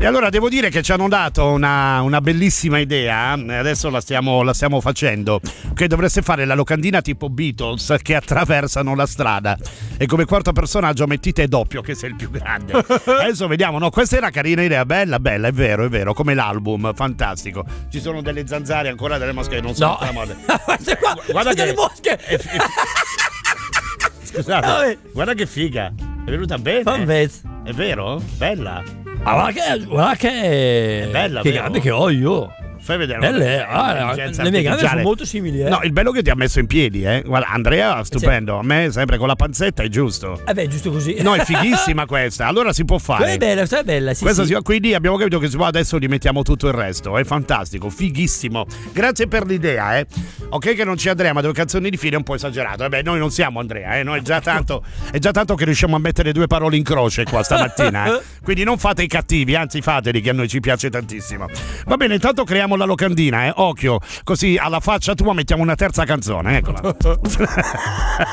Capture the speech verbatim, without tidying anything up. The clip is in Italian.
E allora devo dire che ci hanno dato una, una bellissima idea, adesso la stiamo, la stiamo facendo, che dovreste fare la locandina tipo Beatles che attraversano la strada e come quarto personaggio mettite doppio che sei il più grande. Adesso vediamo, no, questa è una carina idea, bella bella, è vero, è vero, come l'album, fantastico. Ci sono delle zanzare, ancora delle mosche, non so no. la moda. Guarda qua, guarda che delle mosche. È, è, scusate, Vabbè. guarda che figa, è venuta bene. È vero? Bella. Ma guarda che, guarda che è bella, che vero? gambe che ho io. Fai vedere. Belle, ah, le mie gambe sono molto simili, eh. No, il bello che ti ha messo in piedi, eh. Guarda, Andrea, stupendo. A me sempre con la panzetta è giusto. Eh beh, giusto così. No, è fighissima questa. Allora si può fare. Quella è bella, questa è bella, sì, questa sì. Si, quindi abbiamo capito che si può, adesso gli mettiamo tutto il resto. È fantastico, fighissimo. Grazie per l'idea, eh. Ok che non c'è Andrea, ma due canzoni di fila è un po' esagerato. Eh beh, noi non siamo Andrea, eh. Noi è già tanto, è già tanto che riusciamo a mettere due parole in croce qua stamattina, eh. Quindi non fate i cattivi, anzi fateli, che a noi ci piace tantissimo. Va bene, intanto creiamo la locandina, eh. Occhio, così alla faccia tua mettiamo una terza canzone, eccola.